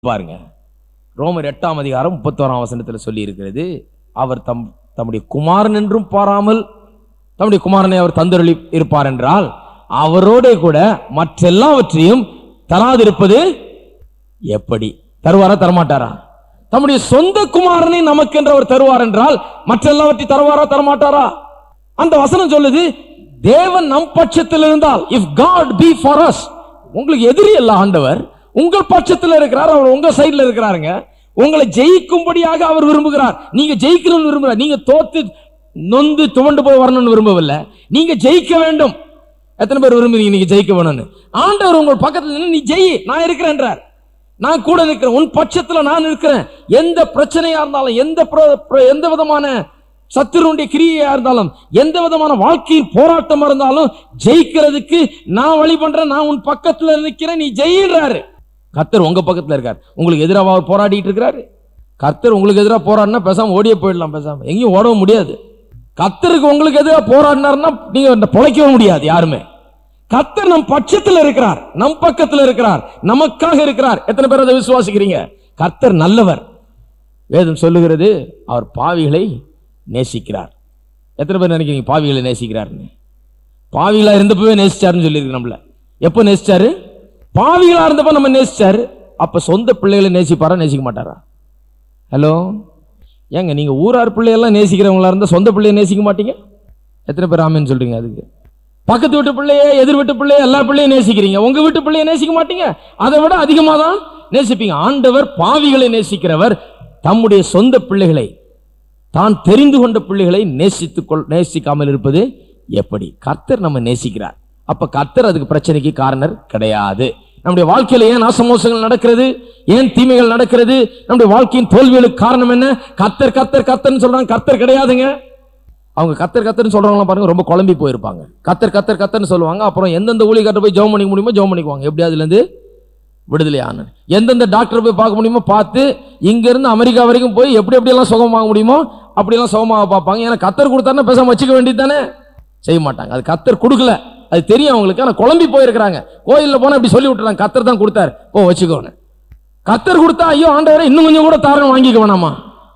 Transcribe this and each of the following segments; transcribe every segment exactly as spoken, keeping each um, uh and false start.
பாருங்க, ரோமர் எட்டாம் அதிகாரம் முப்பத்தோராம் வசனத்தில் சொல்லி இருக்கிறது, அவர் தம் தம்முடைய குமாரன் என்றும் பாராமல் தம்முடைய குமாரனை அவர் தந்தருளி இருப்பார் என்றால் அவரோட கூட மற்றெல்லாவற்றையும் தராதிருப்பது எப்படி? தருவாரா தரமாட்டாரா? தம்முடைய சொந்த குமாரனை நமக்கு என்று அவர் தருவார் என்றால் மற்றெல்லாவற்றையும் தருவாரா தரமாட்டாரா? அந்த வசனம் சொல்லுது, தேவன் நம் பட்சத்தில் இருந்தால், if God be for us, உங்களுக்கு எதிரி அல்ல ஆண்டவர், உங்கள் பட்சத்தில் இருக்கிறார், அவர் உங்க சைடுல இருக்கிறாருங்க. உங்களை ஜெயிக்கும்படியாக அவர் விரும்புகிறார். நீங்க ஜெயிக்கணும்னு விரும்புகிறார். நீங்க தோத்து நொந்து துவண்டு போய் வரணும்னு விரும்பவில்லை, நீங்க ஜெயிக்க வேண்டும். எத்தனை பேர் விரும்புறீங்க நீங்க ஜெயிக்க வேணும்னு? ஆண்டவர் உங்கள் பக்கத்தில் நின்று நீ ஜெயி, நான் இருக்கிறேன்றார். நான் கூட இருக்கிறேன், உன் பட்சத்தில் நான் இருக்கிறேன். எந்த பிரச்சனையா இருந்தாலும், எந்த எந்த விதமான சத்துருடைய கிரியையா இருந்தாலும், எந்த விதமான வாழ்க்கையில் போராட்டமா இருந்தாலும் ஜெயிக்கிறதுக்கு நான் வழி பண்றேன், நான் உன் பக்கத்துல நிற்கிறேன், நீ ஜெயின்றாரு. கர்த்தர் உங்க பக்கத்துல இருக்கார். உங்களுக்கு எதிராக அவர் போராடிட்டு இருக்கிறாரு. கர்த்தர் உங்களுக்கு எதிராக போராடினா பேசாம ஓடியே போயிடலாம், பேசாம எங்கேயும் ஓடவும் முடியாது. கர்த்தருக்கு உங்களுக்கு எதிராக போராடினார்னா நீங்க பொழைக்கவும் முடியாது யாருமே. கர்த்தர் நம் பட்சத்தில் இருக்கிறார், நம் பக்கத்தில் இருக்கிறார், நமக்காக இருக்கிறார். எத்தனை பேர் அதை விசுவாசிக்கிறீங்க? கர்த்தர் நல்லவர். வேதம் சொல்லுகிறது, அவர் பாவிகளை நேசிக்கிறார். எத்தனை பேர் நினைக்கிறீங்க பாவிகளை நேசிக்கிறார்னு? பாவிகளா இருந்தப்பவே நேசிச்சாருன்னு சொல்லியிருக்கு. நம்மள எப்ப நேசிச்சாரு? பாவிகளா இருந்தப்ப நம்ம நேசிச்சாரு. அப்ப சொந்த பிள்ளைகளை நேசிப்பாரா நேசிக்க மாட்டாரா? ஹலோ, ஏங்க நீங்க ஊரார் பிள்ளையெல்லாம் நேசிக்கிறவங்களா இருந்தா சொந்த பிள்ளைய நேசிக்க மாட்டீங்க? எத்தனை பேர் ஆமேன்னு சொல்றீங்க? அதுக்கு பக்கத்து வீட்டு பிள்ளைய, எதிர் வீட்டு பிள்ளைய, எல்லா பிள்ளையும் நேசிக்கிறீங்க, உங்க வீட்டு பிள்ளைய நேசிக்க மாட்டீங்க. அதை விட அதிகமா தான் நேசிப்பீங்க. ஆண்டவர் பாவிகளை நேசிக்கிறவர். தம்முடைய சொந்த பிள்ளைகளை, தான் தெரிந்து கொண்ட பிள்ளைகளை நேசித்துக் நேசிக்காமல் இருப்பது எப்படி? கர்த்தர் நம்ம நேசிக்கிறார். அப்ப கர்த்தர் அதுக்கு பிரச்சனைக்கு காரணர் கிடையாது. நம்முடைய வாழ்க்கையில ஏன் நாசமோசங்கள் நடக்கிறது, ஏன் தீமைகள் நடக்கிறது, நம்முடைய வாழ்க்கையின் தோல்விகளுக்கு காரணம் என்ன? கர்த்தர் கர்த்தர் கர்த்தர்னு சொல்றாங்க, கர்த்தர் கிடையாதுங்க. அவங்க கர்த்தர் கர்த்தர்னு சொல்றவங்க பாருங்க, ரொம்ப குழம்பி போயிருப்பாங்க. கர்த்தர் கர்த்தர் கர்த்தர்னு சொல்லுவாங்க, அப்புறம் எந்தெந்த ஊழியக்காரர் போய் ஜெபம் பண்ணிக்க முடியுமோ ஜெபம் பண்ணிக்குவாங்க. எப்படி அதுல இருந்து விடுதலையான, எந்தெந்த டாக்டர் போய் பார்க்க முடியுமோ பார்த்து, இங்க இருந்து அமெரிக்கா வரைக்கும் போய் எப்படி எப்படி எல்லாம் சுகமாக முடியுமோ அப்படியெல்லாம் சுகமாக பார்ப்பாங்க. ஏன்னா கர்த்தர் கொடுத்தாருன்னா பேசாம வச்சுக்க வேண்டியது தானே. செய்ய மாட்டாங்க. அது கர்த்தர் கொடுக்கல, அது தெரியும் அவங்களுக்கு. ஆனா குழம்பி போயிருக்கிறாங்க. கோயில்ல போனா இப்படி சொல்லி விட்டுறாங்க, கர்த்தர் தான் கொடுத்தாரு, போ வச்சுக்கோன்னு. கர்த்தர் கொடுத்தா ஐயோ ஆண்டவரே இன்னும் கொஞ்சம் கூட தாரம் வாங்கிக்க வேணாமா?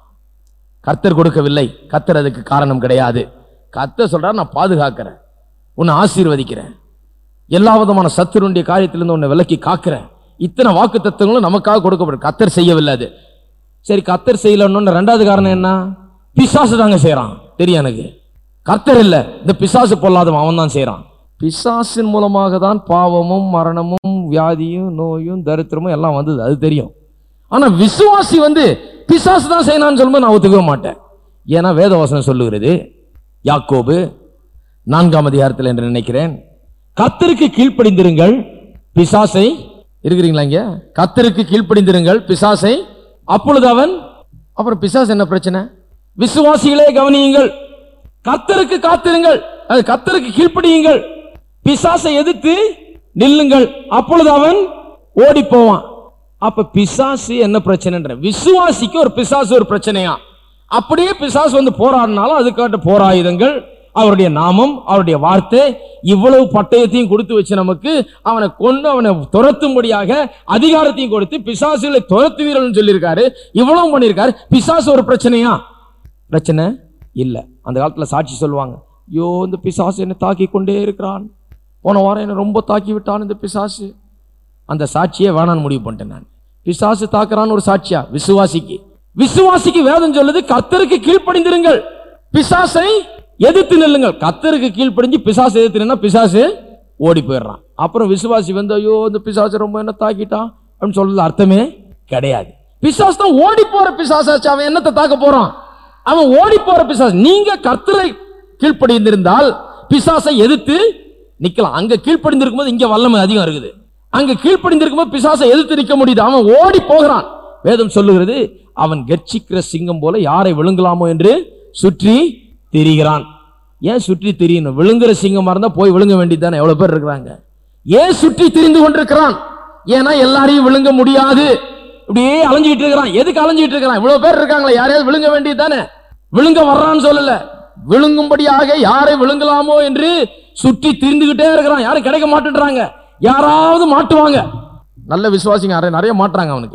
கர்த்தர் கொடுக்கவில்லை, கர்த்தர் அதுக்கு காரணம் கிடையாது. கர்த்தர் சொல்றாரு, நான் பாதுகாக்கிறேன், உன்னை ஆசீர்வதிக்கிறேன், எல்லா விதமான சத்துருடைய காரியத்திலிருந்து உன்னை விலக்கி காக்கிறேன். இத்தனை வாக்கு தத்துவங்களும் நமக்காக கொடுக்கப்படும். கர்த்தர் செய்யவில்லை அது. சரி, கர்த்தர் செய்யலன்னு ரெண்டாவது காரணம் என்ன? பிசாசு தாங்க செய்யறான். தெரியும் எனக்கு. கர்த்தர் இல்ல, இந்த பிசாசு பொல்லாதவன், அவன் தான் செய்யறான். பிசாசின் மூலமாக தான் பாவமும் மரணமும் வியாதியும் நோயும் தரித்திரமும் எல்லாம் வந்தது, அது தெரியும். ஆனா விசுவாசி வந்து பிசாசு தான் செய்யணும்னு சொல்லும்போது நான் ஒத்துக்க மாட்டேன். ஏன்னா வேதவசனம் சொல்லுகிறது, யாக்கோபு நான்காம் அதிகாரத்தில் என்று நினைக்கிறேன், கர்த்தருக்கு கீழ்ப்படிந்திருங்கள் பிசாசை, இருக்கிறீங்களா இங்க? கர்த்தருக்கு கீழ்ப்படிந்திருங்கள் பிசாசை, அப்பொழுது அவன், அப்புறம் பிசாசு என்ன பிரச்சனை? விசுவாசிகளே கவனியுங்கள், கர்த்தருக்கு காத்திருங்கள், அது கர்த்தருக்கு கீழ்ப்படியுங்கள், பிசாசை எதிர்த்து நில்லுங்கள், அப்பொழுது அவன் ஓடி போவான். அப்ப பிசாசு என்ன பிரச்சனை? விசுவாசிக்கு ஒரு பிசாசு ஒரு பிரச்சனையா? அப்படியே பிசாசு வந்து போராடினாலும் அதுக்காட்ட போராயுதங்கள், அவருடைய நாமம், அவருடைய வார்த்தை, இவ்வளவு பட்டயத்தையும் கொடுத்து வச்சு நமக்கு அவனை கொண்டு அவனை துரத்தும்படியாக அதிகாரத்தையும் கொடுத்து பிசாசுகளை துரத்துவீர்கள் சொல்லியிருக்காரு. இவ்வளவு பண்ணியிருக்காரு. பிசாசு ஒரு பிரச்சனையா? பிரச்சனை இல்ல. அந்த காலத்துல சாட்சி சொல்லுவாங்க, ஐயோ இந்த பிசாசு என்னை தாக்கி கொண்டே இருக்கிறான், போன வாரம் என்ன ரொம்ப தாக்கி விட்டான் இந்த பிசாசு. அந்த சாட்சியை வேணான்னு முடிவு பண்ணிட்டேன் நான். பிசாசு தாக்குறான்னு ஒரு சாட்சியா? விசுவாசிக்கு விசுவாசிக்கு வேதம் சொல்லுது, கர்த்தருக்கு கீழ்ப்படிந்திருங்கள் பிசாசை எதிர்த்து நில்லுங்கள். கர்த்தருக்கு கீழ்ப்படிஞ்சு பிசாசு எதிர்த்து நின்னா பிசாசு ஓடி போயிடுறான். அப்புறம் விசுவாசி வந்து ஐயோ இந்த பிசாசு ரொம்ப என்ன தாக்கிட்டான் அப்படின்னு சொல்றது அர்த்தமே கிடையாது. பிசாசு தான் ஓடி போற பிசாசாச்சு, அவன் என்னத்தை தாக்க போறான்? அவன் ஓடி போற பிசாசு. நீங்க கர்த்தரை கீழ்ப்படிந்திருந்தால் பிசாசை எதிர்த்து நிக்கலாம். அங்க கீழ்ப்படிந்திருக்கும் போது இங்க வல்லமை அதிகம் இருக்குது. அங்க கீழ்ப்படிந்திருக்கும் போது பிசாசை எதிர்த்து நிற்க முடியுது. அவன் ஓடி போகிறான். வேதம் சொல்லுகிறது, அவன் கர்ச்சிக்கிற சிங்கம் போல யாரை விழுங்கலாமோ என்று சுற்றி திரிகிறான். ஏன் சுற்றி திரியணும்? விழுங்குற சிங்கமா இருந்தா போய் விழுங்க வேண்டியதுதானே. எவ்வளவு பேர் இருக்கிறாங்க. ஏன் சுற்றி திரிந்து கொண்டிருக்கிறான்? ஏன்னா எல்லாரையும் விழுங்க முடியாது, இப்படியே அலைஞ்சிட்டு இருக்கிறான். எதுக்கு அலைஞ்சிட்டு இருக்கிறான்? இவ்வளவு பேர் இருக்காங்களா, யாரையாவது விழுங்க வேண்டியது தானே. விழுங்க வர்றான்னு சொல்லல, விழுங்கும்படியாக யாரை விழுங்கலாமோ என்று சுற்றி திரிந்துகிட்டே இருக்கிறான். யாரும் கிடைக்க மாட்டேன்றாங்க. யாராவது மாட்டுவாங்க. நல்ல விசுவாசிங்க நிறைய மாட்டுறாங்க அவனுக்கு.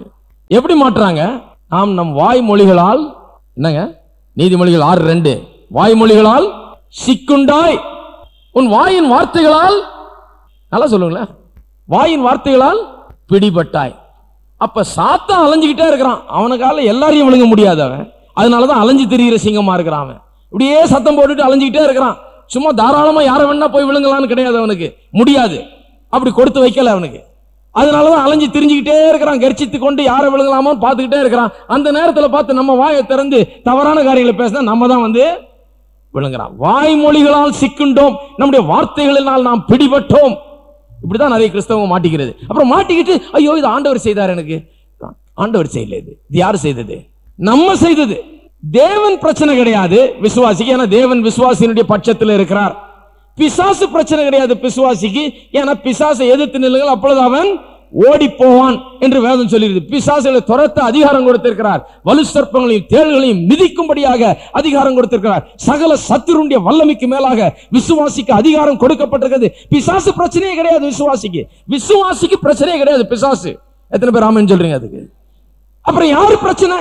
எப்படி மாற்றுறாங்க? நாம் நம் வாய்மொழிகளால், என்னங்க நீதிமொழிகள் ஆறு ரெண்டு, வாய்மொழிகளால் சிக்குண்டாய், உன் வாயின் வார்த்தைகளால், நல்லா சொல்லுங்களேன், வாயின் வார்த்தைகளால் பிடிபட்டாய். அப்ப சாத்தான் அலைஞ்சுக்கிட்டே இருக்கிறான். அவனுக்கால எல்லாரையும் விழுங்க முடியாது. அவன் அதனாலதான் அலைஞ்சு திரிகிற சிங்கமா இருக்கிறான். அவன் இப்படியே சத்தம் போட்டுட்டு அலைஞ்சுக்கிட்டே இருக்கிறான். சும்மா தாராளமா யாரை வேணா போய் விழுங்கலான்னு கிடையாது. அவனுக்கு முடியாது, அப்படி கொடுத்து வைக்கல அவனுக்கு. அதனாலதான் அலைஞ்சு திரிஞ்சுக்கிட்டே இருக்கிறான். கர்ச்சித்து கொண்டு யாரை விழுங்கலாமோ பார்த்துக்கிட்டே இருக்கிறான். அந்த நேரத்தில் பார்த்து நம்ம வாயை திறந்து தவறான காரியங்களை பேசினா நம்ம தான் வந்து விழுங்குறான். வாய்மொழிகளால் சிக்குண்டோம், நம்முடைய வார்த்தைகளினால் நாம் பிடிபட்டோம். இப்படிதான் நிறைய கிறிஸ்தவங்க மாட்டிக்கிறது. அப்புறம் மாட்டிக்கிட்டு ஐயோ இது ஆண்டவர் செய்தார். எனக்கு ஆண்டவர் செய்யல, இது இது யாரு செய்தது? நம்ம செய்தது. தேவன் பிரச்சனை கிடையாது விசுவாசிக்கு, ஏன்னா தேவன் விசுவாசியினுடைய பட்சத்தில் இருக்கிறார். பிசாசு பிரச்சனை கிடையாது விசுவாசிக்கு, ஏன்னா பிசாசை எதிர்த்து நில்லுங்கள் அப்பொழுது அவன் ஓடி போவான் என்று வேதம் சொல்லிடுது. பிசாசுகளை துரத்த அதிகாரம் கொடுத்திருக்கிறார். வலு சர்ப்பங்களையும் தேள்களையும் மிதிக்கும்படியாக அதிகாரம் கொடுத்திருக்கிறார். சகல சத்துருடைய வல்லமைக்கு மேலாக விசுவாசிக்கு அதிகாரம் கொடுக்கப்பட்டிருக்கிறது. பிசாசு பிரச்சனையே கிடையாது விசுவாசிக்கு. விசுவாசிக்கு பிரச்சனையே கிடையாது பிசாசு. எத்தனை பேர் ஆமென் சொல்றீங்க அதுக்கு? அப்புறம் யாரு பிரச்சனை?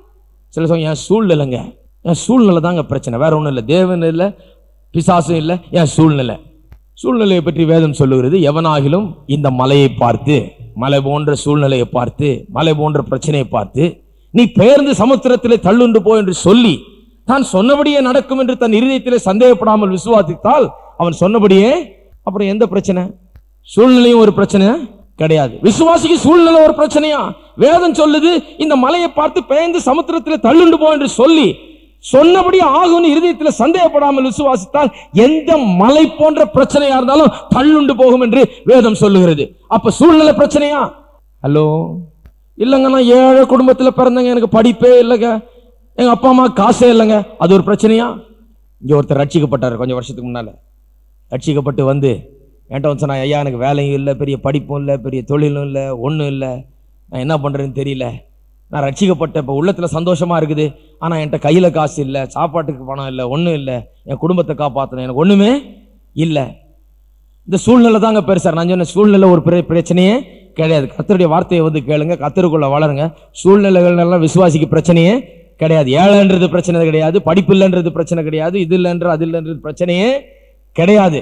சில சொல்லுங்க என் சூழ்நிலைங்க, என் சூழ்நிலை தாங்க பிரச்சனை, வேற ஒண்ணும் இல்லை. தேவன் இல்லை, பிசாசும் இல்லை, என் சூழ்நிலை. சூழ்நிலையை பற்றி வேதம் சொல்லுகிறது, எவனாகிலும் இந்த மலையை பார்த்து, மலை போன்ற சூழ்நிலையை பார்த்து, மலை போன்ற பிரச்சனையை பார்த்து நீ பெயர்ந்து சமுத்திரத்திலே தள்ளுண்டு போ என்று சொல்லி தான் சொன்னபடியே நடக்கும் என்று தன் இருதயத்திலே சந்தேகப்படாமல் விசுவாசித்தால் அவன் சொன்னபடியே. அப்புறம் எந்த பிரச்சனை? சூழ்நிலையும் ஒரு பிரச்சனை கிடையாது. விசுவாசிக்கு சூழ்நிலை ஒரு பிரச்சனையா? வேதம் சொல்லுது இந்த மலையை பார்த்து பெயர்ந்து சமுத்திரத்திலே தள்ளுண்டு போ என்று சொல்லி சொன்னபடி ஆகும் இருதயத்தில் சந்தேகப்படாமல் விசுவாசித்தால் எந்த மலை போன்ற பிரச்சனையா இருந்தாலும் தள்ளுண்டு போகும் என்று வேதம் சொல்லுகிறது. அப்ப சூழ்நிலை பிரச்சனையா? ஹலோ, இல்லங்க நான் ஏழை குடும்பத்தில் பிறந்தங்க, எனக்கு படிப்பே இல்லைங்க, எங்க அப்பா அம்மா காசே இல்லைங்க, அது ஒரு பிரச்சனையா? இங்க ஒருத்தர் ரட்சிக்கப்பட்டார் கொஞ்சம் வருஷத்துக்கு முன்னால. ரட்சிக்கப்பட்டு வந்து என்கிட்ட வந்து சொன்னா, ஐயா எனக்கு வேலையும் இல்லை, பெரிய படிப்பும் இல்லை, பெரிய தொழிலும் இல்லை, ஒன்றும் இல்லை, நான் என்ன பண்றேன்னு தெரியல, நான் ரட்சிக்கப்பட்ட இப்போ உள்ளத்தில் சந்தோஷமா இருக்குது, ஆனால் என்கிட்ட கையில் காசு இல்லை, சாப்பாட்டுக்கு பணம் இல்லை, ஒன்றும் இல்லை, என் குடும்பத்தை காப்பாற்றணும், எனக்கு ஒன்றுமே இல்லை. இந்த சூழ்நிலை தாங்க பெருசார். நான் சொன்ன சூழ்நிலை ஒரு பெரிய பிரச்சனையே கிடையாது. கர்த்தருடைய வார்த்தையை வந்து கேளுங்க, கர்த்தருக்குள்ள வளருங்க. சூழ்நிலைகள் எல்லாம் விசுவாசிக்கு பிரச்சனையே கிடையாது. ஏழைன்றது பிரச்சனை கிடையாது, படிப்பு இல்லைன்றது பிரச்சனை கிடையாது, இது இல்லைன்ற அது இல்லைன்றது பிரச்சனையே கிடையாது.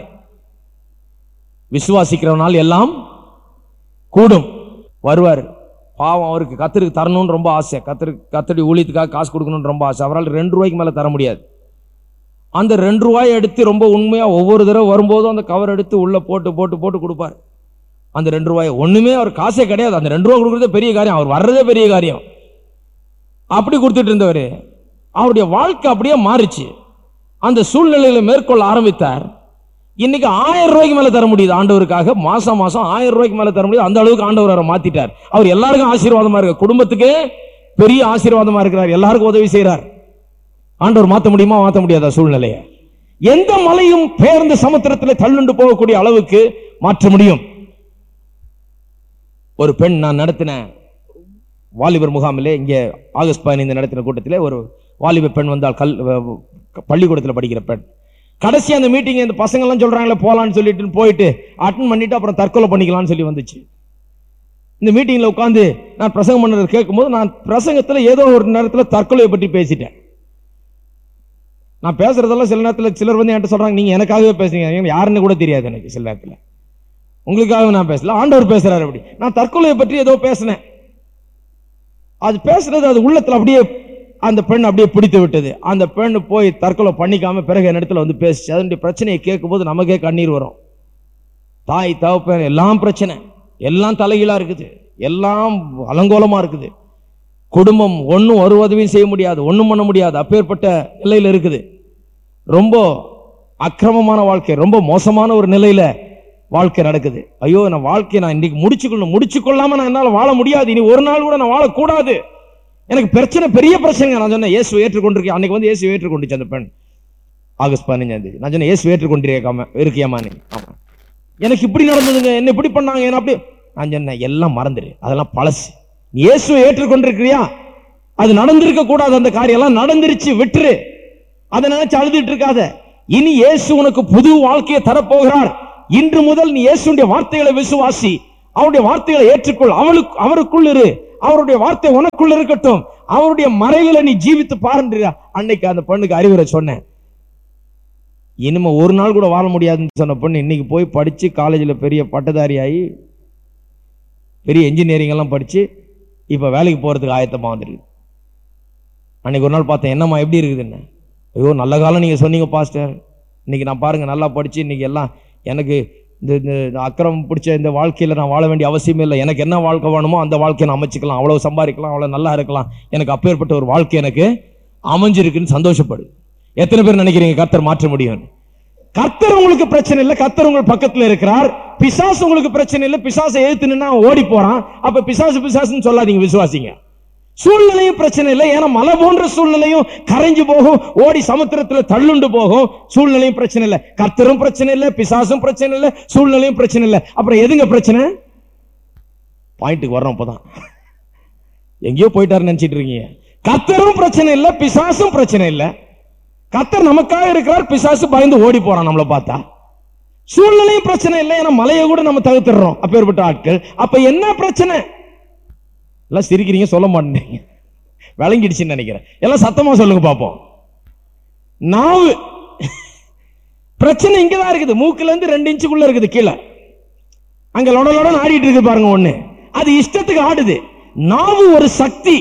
விசுவாசிக்கிறவனால் எல்லாம் கூடும். வருவார். பாவம், அவருக்கு கத்தருக்கு தரணும்னு ரொம்ப ஆசை, கத்தருக்கு கத்தடி ஊழியத்துக்காக காசு கொடுக்கணும்னு ரொம்ப ஆசை. அவரால் ரெண்டு ரூபாய்க்கு மேலே தர முடியாது. அந்த ரெண்டு ரூபாயை எடுத்து ரொம்ப உண்மையாக ஒவ்வொரு தடவை வரும்போதும் அந்த கவர் எடுத்து உள்ளே போட்டு போட்டு போட்டு கொடுப்பார். அந்த ரெண்டு ரூபாய் ஒன்றுமே அவர் காசே கிடையாது. அந்த ரெண்டு ரூபா கொடுக்குறதே பெரிய காரியம், அவர் வர்றதே பெரிய காரியம். அப்படி கொடுத்துட்டு இருந்தவர் அவருடைய வாழ்க்கை அப்படியே மாறிச்சு. அந்த சூழ்நிலையில மேற்கொள்ள ஆரம்பித்தார். இன்னைக்கு ஆயிரம் ரூபாய்க்கு மேல தர முடியுது ஆண்டவருக்காக. மாசம் மாசம் ஆயிரம் ரூபாய்க்கு மேல தர முடியுது. அந்த அளவுக்கு ஆண்டவர் அவரை மாத்திட்டார். அவர் எல்லாருக்கும் ஆசீர்வாதமா இருக்கு, குடும்பத்துக்கு பெரிய ஆசீர்வாதமா இருக்கிறார், எல்லாருக்கும் உதவி செய்யறார். ஆண்டவர் மாத்த முடியுமா? மாத்த முடியாத சூழ்நிலைய எந்த மலையும் பெயர்ந்து சமுத்திரத்தில் தள்ளுண்டு போகக்கூடிய அளவுக்கு மாற்ற முடியும். ஒரு பெண், நான் நடத்தின வாலிபர் முகாமிலே இங்கே ஆகஸ்ட் பதினைந்து நடத்தின கூட்டத்தில் ஒரு வாலிப பெண் வந்தால், கல் பள்ளிக்கூடத்தில் படிக்கிற பெண். கடைசி அந்த மீட்டிங் இந்த பசங்க எல்லாம் சொல்றாங்களே போலான்னு சொல்லிட்டு போயிட்டு அட்டன் பண்ணிட்டு அப்புறம் தற்கொலை பண்ணிக்கலாம்னு சொல்லி வந்துச்சு. இந்த மீட்டிங்ல உட்காந்து நான் பிரசங்கம் பண்ணுறது கேட்கும் போது நான் பிரசங்கத்தில் ஏதோ ஒரு நேரத்தில் தற்கொலையை பற்றி பேசிட்டேன். நான் பேசுறதெல்லாம் சில நேரத்தில் சிலர் வந்து என்கிட்ட சொல்றாங்க, நீங்க எனக்காகவே பேசுறீங்க, யாருன்னு கூட தெரியாது எனக்கு. சில நேரத்தில் உங்களுக்காக நான் பேசல, ஆண்டவர் பேசுறாரு. அப்படி நான் தற்கொலையை பற்றி ஏதோ பேசினேன். அது பேசுறது அது உள்ளத்தில் அப்படியே அந்த பெண் அப்படியே பிடித்து விட்டது. அந்த பெண் போய் தற்கொலை பண்ணிக்காம பிறகு என் இடத்துல வந்து பேசிச்சு. அதனுடைய பிரச்சனையை கேட்கும் போது நமக்கே கண்ணீர் வரும். தாய் தகப்பன் எல்லாம் பிரச்சனை, எல்லாம் தலைகீழா இருக்குது, எல்லாம் அலங்கோலமா இருக்குது. குடும்பம் ஒன்றும் ஒரு உதவியும் செய்ய முடியாது, ஒன்றும் பண்ண முடியாது, அப்பேற்பட்ட நிலையில இருக்குது. ரொம்ப அக்கிரமமான வாழ்க்கை, ரொம்ப மோசமான ஒரு நிலையில வாழ்க்கை நடக்குது. ஐயோ, நான் வாழ்க்கையை நான் இன்னைக்கு முடிச்சுக்கொள்ளணும், முடிச்சு கொள்ளாம நான் என்னால் வாழ முடியாது, இனி ஒரு நாள் கூட நான் வாழக்கூடாது, எனக்கு பிரச்சனை, பெரிய பிரச்சனை. நான் சொன்னேன் இயேசு ஏற்றுக்கொண்டிருக்கேன். அன்னைக்கு வந்து இயேசு ஏற்றுக்கொண்டுச்சு அந்த பெண். ஆகஸ்ட் பதினஞ்சாம் தேதி நான் சொன்னேன் இயேசு ஏற்றுக்கொண்டிருக்காம இருக்கியாமா நீ? ஆமா. எனக்கு இப்படி நடந்ததுங்க, என்ன இப்படி பண்ணாங்க, என்ன அப்படி. நான் சொன்னேன் எல்லாம் மறந்துடு, அதெல்லாம் பழசு. இயேசு ஏற்றுக்கொண்டிருக்கிறியா? அது நடந்திருக்க கூடாது, அந்த காரியம் எல்லாம் நடந்துருச்சு, விட்டுரு. அதை நினைச்சு அழுதுட்டு இருக்காத. இனி இயேசு உனக்கு புது வாழ்க்கையை தரப்போகிறார். இன்று முதல் நீ இயேசுடைய வார்த்தைகளை விசுவாசி, அவருடைய வார்த்தைகளை ஏற்றுக்கொள், அவளுக்கு அவருக்குள் இரு. அவருடைய வார்த்தை உனக்குள்ள இருக்கட்டும், அவருடைய மறைகளை நீ ஜீவித்து பாருன்ற. அன்னைக்கு அந்த பொண்ணுக்கு அறிவுரை சொன்னேன். இனிமே ஒரு நாள் கூட வாழ முடியாதுன்னு சொன்ன பொண்ணு இன்னைக்கு போய் படிச்சு காலேஜில் பெரிய பட்டதாரி ஆகி பெரிய இன்ஜினியரிங் எல்லாம் படிச்சு இப்ப வேலைக்கு போறதுக்கு ஆயத்தமா வந்துருக்கு. அன்னைக்கு ஒரு நாள் பார்த்தேன், என்னம்மா எப்படி இருக்குதுன்னு. ஐயோ நல்ல காலம் நீங்க சொன்னீங்க பாஸ்டர், இன்னைக்கு நான் பாருங்க நல்லா படிச்சு இன்னைக்கு எல்லாம் எனக்கு இந்த அக்கிரமம் பிடிச்ச இந்த வாழ்க்கையில நான் வாழ வேண்டிய அவசியமே இல்லை. எனக்கு என்ன வாழ்க்கை வேணுமோ அந்த வாழ்க்கையை நான் அமைச்சுக்கலாம், அவ்வளவு சம்பாதிக்கலாம், அவ்வளவு நல்லா இருக்கலாம், எனக்கு அப்பேற்பட்ட ஒரு வாழ்க்கை எனக்கு அமைஞ்சிருக்குன்னு சந்தோஷப்படு. எத்தனை பேர் நினைக்கிறீங்க கர்த்தர் மாற்ற முடியும்? கர்த்தர் உங்களுக்கு பிரச்சனை இல்லை, கர்த்தர் உங்கள் பக்கத்துல இருக்கிறார். பிசாசு உங்களுக்கு பிரச்சனை இல்லை, பிசாசை எழுத்துனா ஓடி போறான். அப்ப பிசாசு பிசாசுன்னு சொல்லாதீங்க, விசுவாசிங்க. சூழ்நிலையும் பிரச்சனை இல்லை, ஏன்னா மலை போன்ற சூழ்நிலையும் கரைஞ்சு போகும், ஓடி சமுத்திரத்துல தள்ளுண்டு போகும். சூழ்நிலையும் பிரச்சனை இல்லை, கர்த்தரும் பிரச்சனை இல்லை, பிசாசும் பிரச்சனை இல்லை, சூழ்நிலையும் பிரச்சனை இல்லை. அப்புறம் எதுங்க பிரச்சனை? பாயிண்ட்டுக்கு வர்றோம். அப்பதான் எங்கேயோ போயிட்டாருன்னு நினைச்சிட்டு இருக்கீங்க. கர்த்தரும் பிரச்சனை இல்லை, பிசாசும் பிரச்சனை இல்லை. கர்த்தர் நமக்காக இருக்கிறார், பிசாசு பயந்து ஓடி போறான் நம்மளை பார்த்தா. சூழ்நிலையும் பிரச்சனை இல்லை, ஏன்னா மலையை கூட நம்ம தவிர்த்துறோம் அப்பேற்பட்ட ஆட்கள். அப்ப என்ன பிரச்சனை? எல்லாம் சிரிக்கிறீங்க, சொல்ல மாட்டேங்க, விளங்கிடுச்சுன்னு நினைக்கிறேன். எல்லாம் சத்தமா சொல்லுங்க பாப்போம். நாவு பிரச்சனை இங்கதான் இருக்குது, மூக்குல இருந்து ரெண்டு இன்ச்சுக்குள்ள இருக்குது கீழே. அங்க லொட லொட ஆடிட்டு இருக்கு பாருங்க ஒண்ணு, அது இஷ்டத்துக்கு ஆடுது. நாவு ஒரு சக்தி,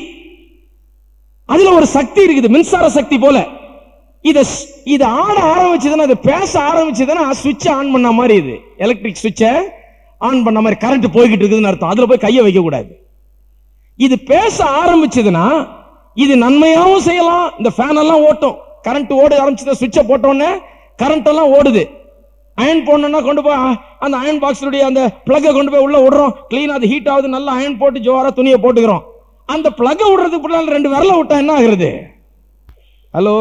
அதுல ஒரு சக்தி இருக்குது, மின்சார சக்தி போல. இத இது ஆட ஆரம்பிச்சதுன்னா, அது பேச ஆரம்பிச்சதுன்னா சுவிட்ச் ஆன் பண்ண மாதிரி, இது எலக்ட்ரிக் சுவிட்ச ஆன் பண்ண மாதிரி கரண்ட் போய்கிட்டு இருக்குதுன்னு அர்த்தம். அதுல போய் கையை வைக்க கூடாது. இது பேச ஆரம்பிச்சதுன்னா இது நன்மையாவும் செய்யலாம். இந்த ஃபேன் எல்லாம் ஓட்டும், கரண்ட் ஓட ஆரம்பிச்சது, சுவிட்சை போட்டோன்னே கரண்ட் எல்லாம் ஓடுது. அயன் போடணும்னா கொண்டு போய் அந்த அயன் பாக்ஸுடைய அந்த பிளக்கை கொண்டு போய் உள்ள விடுறோம், கிளீன் அது ஹீட் ஆகுது, நல்லா அயன் போட்டு ஜோரா துணியை போட்டுக்கிறோம். அந்த பிளக்கை விடுறதுக்கு ரெண்டு விரல விட்டா என்ன ஆகுறது? ஹலோ,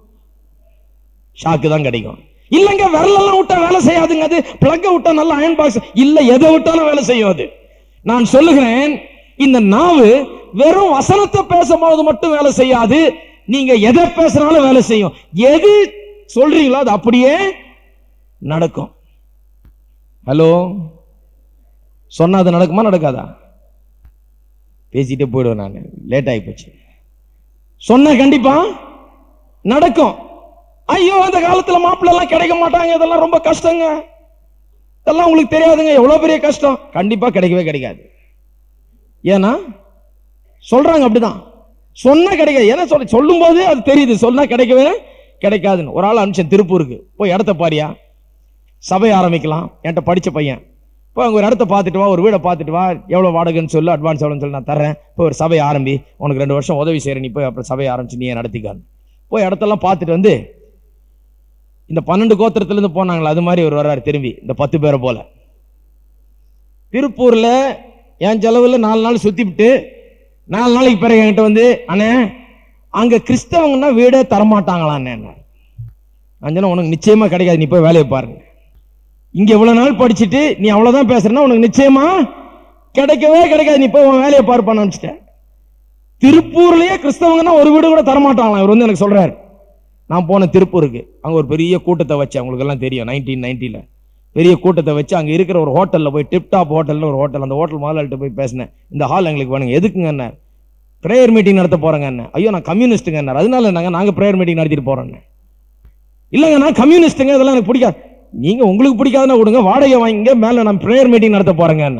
ஷாக்கு தான் கிடைக்கும். இல்லங்க விரலெல்லாம் விட்டா வேலை செய்யாதுங்க, அது பிளக்க விட்டா நல்ல அயன் பாக்ஸ் இல்ல, எதை விட்டாலும் வேலை செய்யும் அது. நான் சொல்லுகிறேன், இந்த நாவு வெறும் வசனத்தை பேசும்போது மட்டும் வேலை செய்யாது, நீங்க எதை பேசுறாலும் வேலை செய்யும். எது சொல்றீங்களோ அது அப்படியே நடக்கும். ஹலோ, சொன்னா அது நடக்குமா நடக்காதா? பேசிட்டே போயிடுவேன், நான் லேட் ஆகி போச்சு. சொன்ன கண்டிப்பா நடக்கும். ஐயோ அந்த காலத்துல மாப்பிள்ள எல்லாம் கிடைக்க மாட்டாங்க, இதெல்லாம் ரொம்ப கஷ்டங்க, இதெல்லாம் உங்களுக்கு தெரியாதுங்க, எவ்வளவு பெரிய கஷ்டம். கண்டிப்பா கிடைக்கவே கிடைக்காது. ஏன்னா சொல்றாங்க அப்படிதான், சொன்னா கிடைக்காது. ஏன்னா சொல்ல சொல்லும் போது அது தெரியுது, சொன்னா கிடைக்கவே கிடைக்காதுன்னு. ஒரு ஆள் அனுப்பிச்சேன் திருப்பூருக்கு, போய் இடத்த பாரியா, சபை ஆரம்பிக்கலாம். என்கிட்ட படிச்ச பையன், இப்போ அங்கே ஒரு இடத்த பார்த்துட்டு வா, ஒரு வீடை பார்த்துட்டு வா, எவ்வளோ வாடகைன்னு சொல்லு, அட்வான்ஸ் எவ்வளோன்னு சொல்லி நான் தர்றேன், இப்போ ஒரு சபை ஆரம்பி, உனக்கு ரெண்டு வருஷம் உதவி செய்கிறேன், நீ போய் அப்புறம் சபையை ஆரம்பிச்சு நீ நடத்திக்கான்னு. போய் இடத்தெல்லாம் பார்த்துட்டு வந்து, இந்த பன்னெண்டு கோத்திரத்திலிருந்து போனாங்களா அது மாதிரி ஒரு வர்றாரு திரும்பி, இந்த பத்து பேரை போல. திருப்பூர்ல என் செலவுல நாலு நாள் சுத்திவிட்டு நாலு நாளைக்கு பிறகு என்கிட்ட வந்து, அண்ணே அங்க கிறிஸ்தவங்கன்னா வீடே தரமாட்டாங்களான்னு. அஞ்சனா உனக்கு நிச்சயமா கிடைக்காது, நீ போய் வேலையை பாருங்க. இங்க இவ்வளவு நாள் படிச்சுட்டு நீ அவ்வளவுதான் பேசுறேன்னா உனக்கு நிச்சயமா கிடைக்கவே கிடைக்காது, நீ போய் வேலையை பார்ப்பான்னு நினைச்சிட்டேன். திருப்பூர்லயே கிறிஸ்தவங்கன்னா ஒரு வீடு கூட தரமாட்டாங்களாம். இவர் வந்து எனக்கு சொல்றாரு. நான் போன திருப்பூருக்கு, அங்க ஒரு பெரிய கூட்டத்தை வச்சு, அவங்களுக்கு எல்லாம் தெரியும், நைன்டீன் நைன்டில பெரிய கூட்டத்தை வச்சு அங்க இருக்கிற ஒரு ஹோட்டல்ல போய், டிப்டாப் ஹோட்டல்னு ஒரு ஹோட்டல், அந்த ஹோட்டல் முதலாளிட்ட போய் பேசினேன். இந்த ஹால் எங்களுக்கு வேணுங்க. எதுக்குங்க என்ன? பிரேயர் மீட்டிங் நடத்த போறேங்க என்ன? ஐயோ நான் கம்யூனிஸ்டுங்க என்ன, அதனால நாங்க நாங்க பிரேயர் மீட்டிங் நடத்திட்டு போறோம். இல்லங்க நான் கம்யூனிஸ்டுங்க, இதெல்லாம் எனக்கு பிடிக்காது. நீங்க உங்களுக்கு பிடிக்காதுன்னா கொடுங்க, வாடகை வாங்கிங்க, மேல நான் பிரேயர் மீட்டிங் நடத்த போறேங்க என்ன.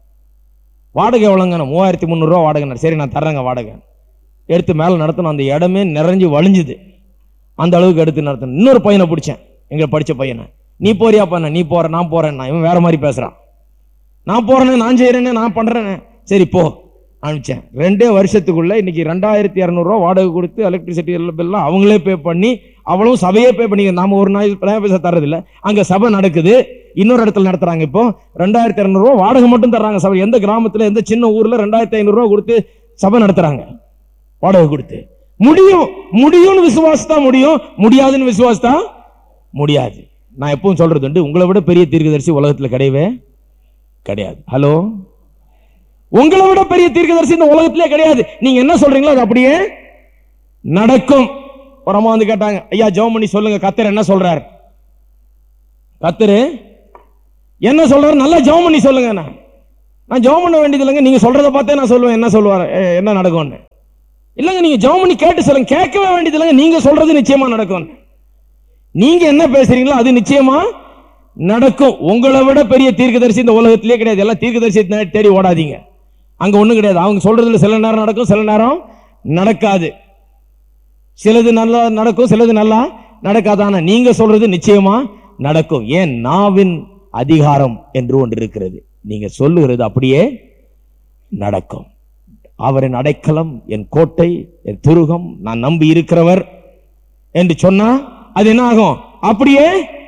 வாடகை எவ்வளோங்க? மூவாயிரத்தி முந்நூறு ரூபா வாடகை. சரி நான் தர்றேங்க வாடகை. எடுத்து மேல நடத்தணும், அந்த இடமே நிறைஞ்சு வழிஞ்சுது, அந்த அளவுக்கு எடுத்து நடத்தணும். இன்னொரு பையனை பிடிச்சேன், எங்க படிச்ச பையனை, நீ போறியா பண்ண, நீ போற, நான் போறேன். இவன் வேற மாதிரி பேசுறான். நான் போறேன்னு, நான் செய்யறேன்னு, நான் பண்றேன்னு. சரி போ அனுப்பிச்சேன். ரெண்டே வருஷத்துக்குள்ள இன்னைக்கு ரெண்டாயிரத்தி இரநூறு ரூபா வாடகை கொடுத்து எலக்ட்ரிசிட்டி எல்லாம் அவங்களே பே பண்ணி, அவளும் சபையே பே பண்ணி, நாம ஒரு நாள் பைசா தர்றதில்ல, அங்க சபை நடக்குது, இன்னொரு இடத்துல நடத்துறாங்க. இப்போ ரெண்டாயிரத்தி இரநூறு ரூபா வாடகை மட்டும் தர்றாங்க சபை. எந்த கிராமத்துல எந்த சின்ன ஊர்ல ரெண்டாயிரத்தி ஐநூறு ரூபா கொடுத்து சபை நடத்துறாங்க, வாடகை கொடுத்து. முடியும் முடியும்னு விசுவாசத்தா முடியும், முடியாதுன்னு விசுவாசத்தா முடியாது. நான் எப்பவும் சொல்றது உண்டு, உங்களை விட பெரிய தீர்க்கதரிசி உலகத்துல கிடையவே கிடையாது. ஹலோ, உங்களை விட பெரிய தீர்க்கதரிசி இந்த உலகத்திலே கிடையாது. நீங்க என்ன சொல்றீங்களோ அது அப்படியே நடக்கும். ஒரு அம்மா வந்து கேட்டாங்க, ஐயா ஜெபம் பண்ணி சொல்லுங்க, கர்த்தர் என்ன சொல்றாரு, கர்த்தர் என்ன சொல்றாரு, நல்லா ஜெபம் பண்ணி சொல்லுங்க. நான் ஜெபம் பண்ண வேண்டியது இல்லைங்க, நீங்க சொல்றதை பார்த்தே நான் சொல்லுவேன் என்ன சொல்லுவார் என்ன நடக்கும்னு. இல்லைங்க நீங்க ஜெபம் பண்ணி கேட்டு சொல்லுங்க. கேட்கவே வேண்டியது இல்லைங்க, நீங்க சொல்றது நிச்சயமா நடக்கும். நீங்க என்ன பேசுறீங்களோ அது நிச்சயமா நடக்கும். உங்களை விட பெரிய தீர்க்கதரிசி இந்த உலகத்திலே கிடையாது. எல்லாம் தீர்க்கதரிசி தேடி ஓடாதீங்க, அங்க ஒண்ணும் கிடையாது. அவங்க சொல்றதுல சில நேரம் நடக்கும், சில நேரம் நடக்காது. சிலது நல்லா நடக்கும், சிலது நல்லா நடக்காதான. நீங்க சொல்றது நிச்சயமா நடக்கும். ஏன்? நாவின் அதிகாரம் என்று ஒன்று இருக்கிறது. நீங்க சொல்லுகிறது அப்படியே நடக்கும். அவரின் அடைக்கலம் என் கோட்டை, என் துருகம், நான் நம்பி இருக்கிறவர் என்று சொன்னா அது என்ன ஆகும்? அப்படியே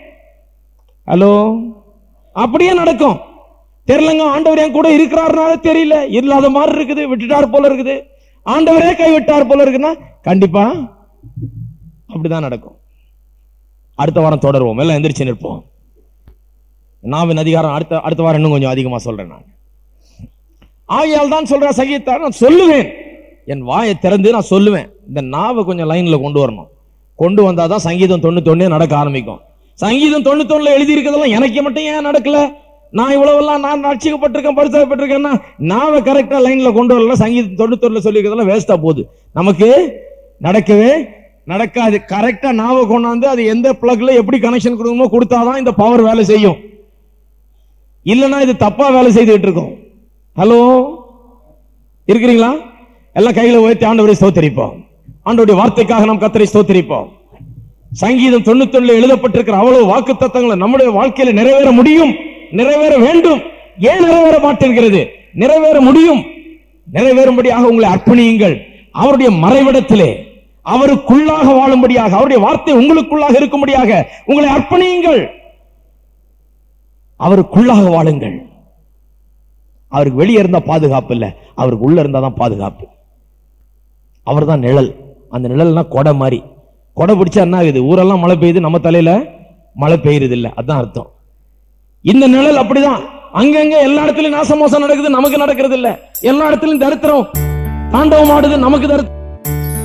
ஹலோ அப்படியே நடக்கும். தெரியலங்க, ஆண்டவர் என் கூட இருக்கிறாருனால தெரியல, இல்லாத மாதிரி இருக்குது, விட்டுட்டார் போல இருக்குது, ஆண்டவரே கைவிட்டார் போல இருக்குன்னா கண்டிப்பா அப்படிதான் நடக்கும். அடுத்த வாரம் தொடருவோம். எல்லாம் எந்திரிச்சு நிற்போம். நாவின் அதிகாரம் அடுத்த அடுத்த வாரம் இன்னும் கொஞ்சம் அதிகமா சொல்றேன். நான் ஆகையால் தான் சொல்ற சங்கீதத்தார், நான் சொல்லுவேன், என் வாயை திறந்து நான் சொல்லுவேன். இந்த நாவை கொஞ்சம் லைன்ல கொண்டு வரணும். கொண்டு வந்தாதான் சங்கீதம் தொண்ணூத்தி ஒண்ணே நடக்க ஆரம்பிக்கும். சங்கீதம் தொண்ணூத்தி ஒண்ணுல எழுதி இருக்கிறதெல்லாம் எனக்கு மட்டும் ஏன் நடக்கல? நான் இவ்வளவெல்லாம் நான் ரட்சிக்கப்பட்டிருக்கேன், பரிசுத்தப்பட்டிருக்கேன்னா நாவை கரெக்டா லைன்ல கொண்டு வரல. சங்கீதம் தொண்ணூத்தி ஒண்ணுல சொல்லி இருக்கிறதெல்லாம் வேஸ்டா போகுது, நமக்கு நடக்கவே நடக்காது. கரெக்டா நாவை கொண்டாந்து அது எந்த பிளக்ல எப்படி கனெக்ஷன் கொடுக்கணுமோ கொடுத்தாதான் இந்த பவர் வேலை செய்யும். இல்லைன்னா இது தப்பா வேலை செய்துட்டு இருக்கும். ஹலோ இருக்கிறீங்களா? எல்லாம் கையில உயர்த்தி ஆண்டவரை ஸ்தோத்திரிப்போம். ஆண்டவருடைய வார்த்தைக்காக நாம் கர்த்தரை ஸ்தோத்திரிப்போம். சங்கீதம் தொண்ணூத்தி ஒண்ணுல எழுதப்பட்டிருக்கிற அவ்வளவு வாக்கு தத்தங்களை நம்முடைய வாழ்க்கையில நிறைவேற முடியும், நிறைவேற வேண்டும். ஏன் நிறைவேற மாட்டேங்கிறது? நிறைவேற முடியும். நிறைவேறும்படியாக உங்களை அர்ப்பணியுங்கள். அவருடைய மறைவிடத்திலே அவருக்குள்ளாக வாழும்படியாக, அவருடைய வார்த்தை உங்களுக்குள்ளாக இருக்கும்படியாக உங்களை அர்ப்பணியுங்கள். அவருக்குள்ளாக வாழுங்கள். அவருக்கு வெளியே இருந்தா பாதுகாப்பு இல்லை, அவருக்கு உள்ள இருந்தாதான் பாதுகாப்பு. அவர் தான் நிழல். அந்த நிழல்னா கொடை மாதிரி. கொடை பிடிச்சா என்ன ஆகுது? ஊரெல்லாம் மழை பெய்யுது, நம்ம தலையில மழை பெய்யுறது இல்லை, அதான் அர்த்தம். இந்த நிழல் அப்படிதான். அங்கங்க எல்லா இடத்துலயும் நாசமோசம் நடக்குது, நமக்கு நடக்கிறது இல்லை. எல்லா இடத்துலயும் தரித்திரம் தாண்டவம் ஆடுது, நமக்கு தரித்திரம்